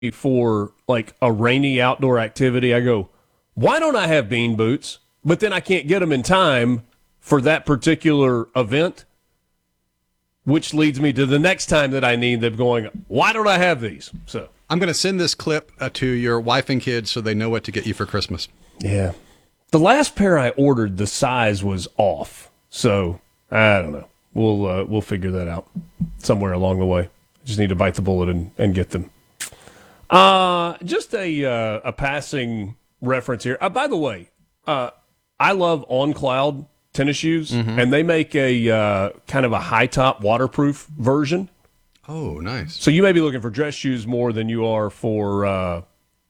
for like a rainy outdoor activity, I go, why don't I have bean boots? But then I can't get them in time for that particular event, which leads me to the next time that I need them going, why don't I have these? So I'm going to send this clip to your wife and kids so they know what to get you for Christmas. Yeah. The last pair I ordered, the size was off. So I don't know. We'll figure that out somewhere along the way. Just need to bite the bullet and get them. Just a passing reference here. By the way, I love On Cloud tennis shoes, and they make a kind of a high top waterproof version. Oh, nice. So you may be looking for dress shoes more than you are for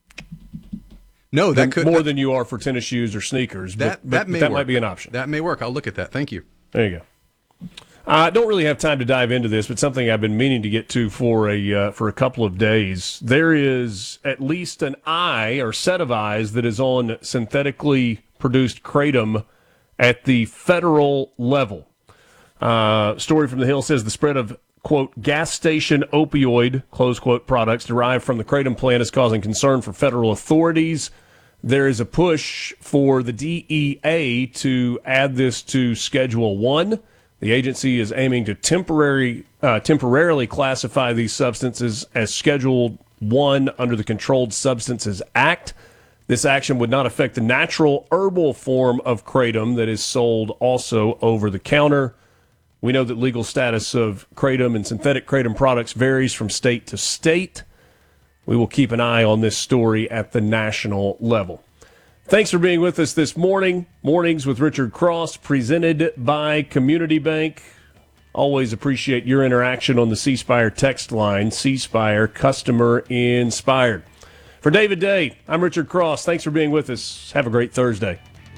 more than you are for tennis shoes or sneakers. That might be an option. That may work. I'll look at that. Thank you. There you go. I don't really have time to dive into this, but something I've been meaning to get to for a couple of days. There is at least an eye or set of eyes that is on synthetically produced kratom at the federal level. Story from the Hill says the spread of, quote, gas station opioid, close quote, products derived from the kratom plant is causing concern for federal authorities. There is a push for the DEA to add this to Schedule 1. The agency is aiming to temporarily classify these substances as Schedule 1 under the Controlled Substances Act. This action would not affect the natural herbal form of kratom that is sold also over the counter. We know that legal status of kratom and synthetic kratom products varies from state to state. We will keep an eye on this story at the national level. Thanks for being with us this morning. Mornings with Richard Cross, presented by Community Bank. Always appreciate your interaction on the C Spire text line. C Spire, customer inspired. For David Day, I'm Richard Cross. Thanks for being with us. Have a great Thursday.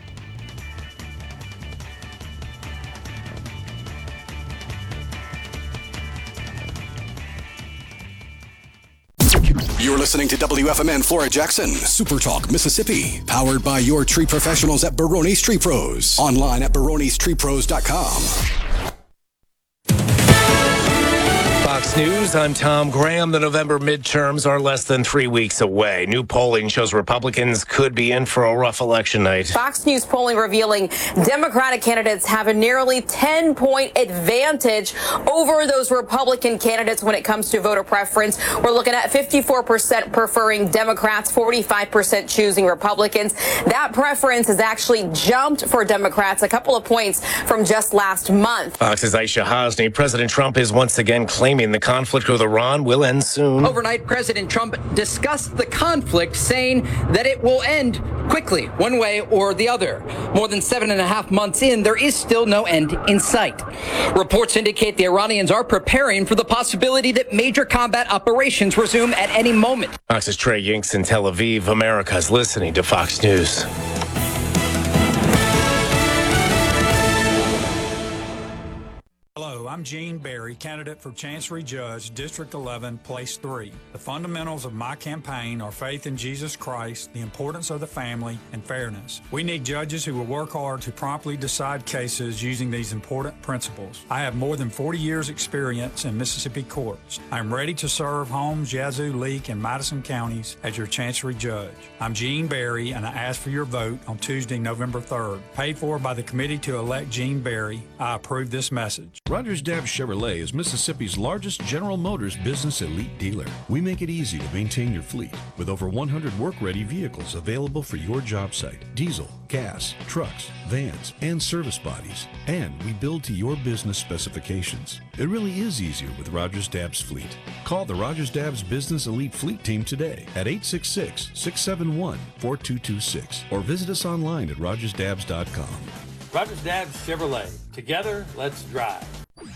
You're listening to WFMN Flora Jackson, Super Talk, Mississippi. Powered by your tree professionals at Barone's Tree Pros. Online at baronestreepros.com. Fox News, I'm Tom Graham. The November midterms are less than 3 weeks away. New polling shows Republicans could be in for a rough election night. Fox News polling revealing Democratic candidates have a nearly 10-point advantage over those Republican candidates when it comes to voter preference. We're looking at 54% preferring Democrats, 45% choosing Republicans. That preference has actually jumped for Democrats a couple of points from just last month. Fox's Aisha Hasni. President Trump is once again claiming the conflict with Iran will end soon. Overnight, President Trump discussed the conflict, saying that it will end quickly, one way or the other. More than 7.5 months in, there is still no end in sight. Reports indicate the Iranians are preparing for the possibility that major combat operations resume at any moment. Fox's Trey Yinks in Tel Aviv. America's listening to Fox News. Hello, I'm Gene Berry, candidate for Chancery Judge, District 11, Place 3. The fundamentals of my campaign are faith in Jesus Christ, the importance of the family, and fairness. We need judges who will work hard to promptly decide cases using these important principles. I have more than 40 years' experience in Mississippi courts. I'm ready to serve Holmes, Yazoo, Leake, and Madison counties as your Chancery Judge. I'm Gene Berry, and I ask for your vote on Tuesday, November 3rd. Paid for by the Committee to Elect Gene Berry, I approve this message. Rogers Dabbs Chevrolet is Mississippi's largest General Motors business elite dealer. We make it easy to maintain your fleet with over 100 work-ready vehicles available for your job site. Diesel, gas, trucks, vans, and service bodies. And we build to your business specifications. It really is easier with Rogers Dabbs Fleet. Call the Rogers Dabbs Business Elite Fleet Team today at 866-671-4226 or visit us online at rogersdabbs.com. Rogers Dabbs Chevrolet. Together, let's drive.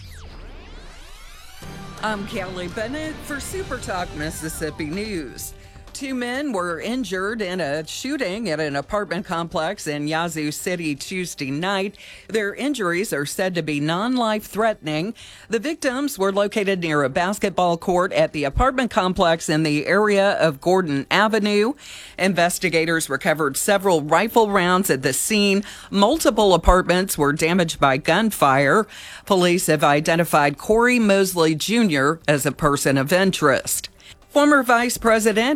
I'm Kelly Bennett for Super Talk Mississippi News. 2 men were injured in a shooting at an apartment complex in Yazoo City Tuesday night. Their injuries are said to be non-life-threatening. The victims were located near a basketball court at the apartment complex in the area of Gordon Avenue. Investigators recovered several rifle rounds at the scene. Multiple apartments were damaged by gunfire. Police have identified Corey Mosley Jr. as a person of interest. Former Vice President